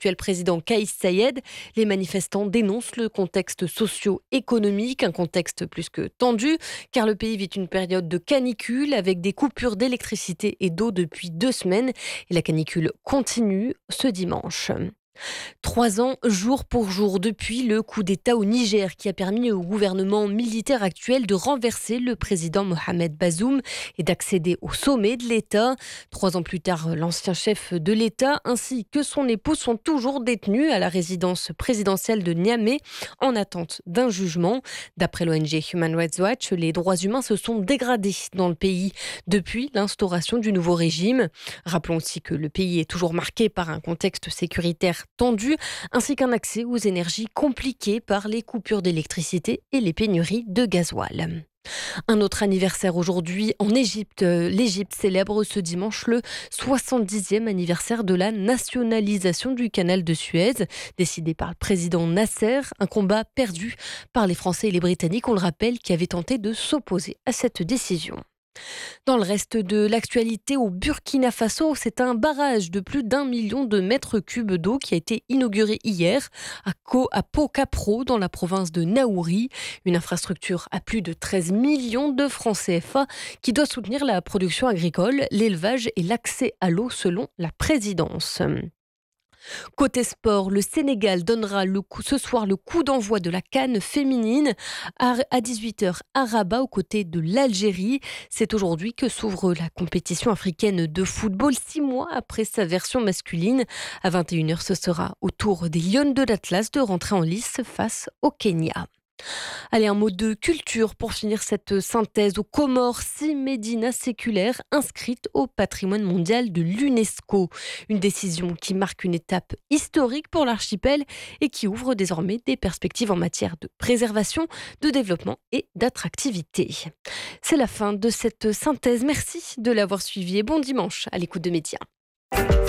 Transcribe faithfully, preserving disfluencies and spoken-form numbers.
l'actuel président Kais Saied. Les manifestants dénoncent le contexte socio-économique, un contexte plus que tendu, car le pays vit une période de canicule avec des coupures d'électricité et d'eau depuis deux semaines. Et la canicule continue ce dimanche. Trois ans, jour pour jour, depuis le coup d'État au Niger qui a permis au gouvernement militaire actuel de renverser le président Mohamed Bazoum et d'accéder au sommet de l'État. Trois ans plus tard, l'ancien chef de l'État ainsi que son épouse sont toujours détenus à la résidence présidentielle de Niamey en attente d'un jugement. D'après l'O N G Human Rights Watch, les droits humains se sont dégradés dans le pays depuis l'instauration du nouveau régime. Rappelons aussi que le pays est toujours marqué par un contexte sécuritaire tendu, ainsi qu'un accès aux énergies compliqué par les coupures d'électricité et les pénuries de gasoil. Un autre anniversaire aujourd'hui en Égypte. L'Égypte célèbre ce dimanche le soixante-dixième anniversaire de la nationalisation du canal de Suez, décidé par le président Nasser, un combat perdu par les Français et les Britanniques, on le rappelle, qui avaient tenté de s'opposer à cette décision. Dans le reste de l'actualité, au Burkina Faso, c'est un barrage de plus d'un million de mètres cubes d'eau qui a été inauguré hier à, Ko, à Pokapro, dans la province de Naouri. Une infrastructure à plus de treize millions de francs C F A qui doit soutenir la production agricole, l'élevage et l'accès à l'eau selon la présidence. Côté sport, le Sénégal donnera le coup, ce soir le coup d'envoi de la CAN féminine à dix-huit heures à Rabat aux côtés de l'Algérie. C'est aujourd'hui que s'ouvre la compétition africaine de football, six mois après sa version masculine. À vingt et une heures, ce sera au tour des Lions de l'Atlas de rentrer en lice face au Kenya. Allez, un mot de culture pour finir cette synthèse. Aux Comores, six médinas séculaires inscrites au patrimoine mondial de l'UNESCO. Une décision qui marque une étape historique pour l'archipel et qui ouvre désormais des perspectives en matière de préservation, de développement et d'attractivité. C'est la fin de cette synthèse. Merci de l'avoir suivi et bon dimanche à l'écoute de Média.